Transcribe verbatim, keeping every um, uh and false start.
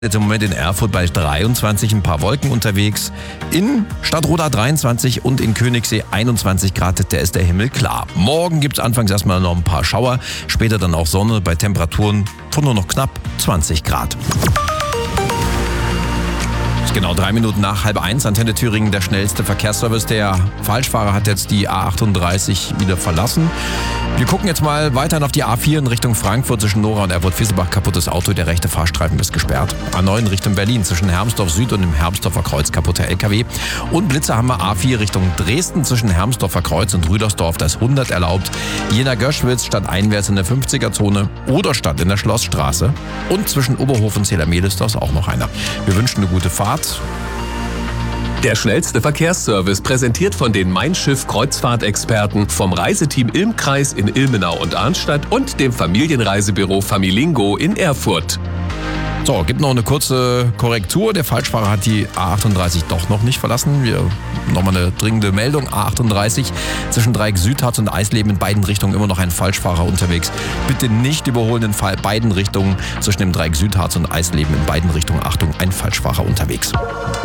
Jetzt im Moment in Erfurt bei dreiundzwanzig, ein paar Wolken unterwegs. In Stadtroda dreiundzwanzig und in Königssee einundzwanzig Grad, da ist der Himmel klar. Morgen gibt es anfangs erstmal noch ein paar Schauer, später dann auch Sonne bei Temperaturen von nur noch knapp zwanzig Grad. Genau drei Minuten nach halb eins, Antenne Thüringen, der schnellste Verkehrsservice. Der Falschfahrer hat jetzt die A achtunddreißig wieder verlassen. Wir gucken jetzt mal weiter auf die A vier in Richtung Frankfurt zwischen Nora und Erfurt-Fieselbach. Kaputtes Auto, der rechte Fahrstreifen ist gesperrt. A neun Richtung Berlin zwischen Hermsdorf Süd und dem Hermsdorfer Kreuz, kaputter L K W. Und Blitzer haben wir A vier Richtung Dresden zwischen Hermsdorfer Kreuz und Rüdersdorf. Da ist hundert erlaubt. Jena-Göschwitz statt einwärts in der fünfziger-Zone oder statt in der Schlossstraße. Und zwischen Oberhof und Zählermehl ist das auch noch einer. Wir wünschen eine gute Fahrt. Der schnellste Verkehrsservice, präsentiert von den Mein Schiff Kreuzfahrtexperten vom Reiseteam Ilmkreis in Ilmenau und Arnstadt und dem Familienreisebüro Familingo in Erfurt. So, gibt noch eine kurze Korrektur. Der Falschfahrer hat die A achtunddreißig doch noch nicht verlassen. Wir nochmal eine dringende Meldung. A achtunddreißig zwischen Dreieck Südharz und Eisleben in beiden Richtungen immer noch ein Falschfahrer unterwegs. Bitte nicht überholen in beiden Richtungen zwischen dem Dreieck Südharz und Eisleben in beiden Richtungen. Achtung, ein Falschfahrer unterwegs.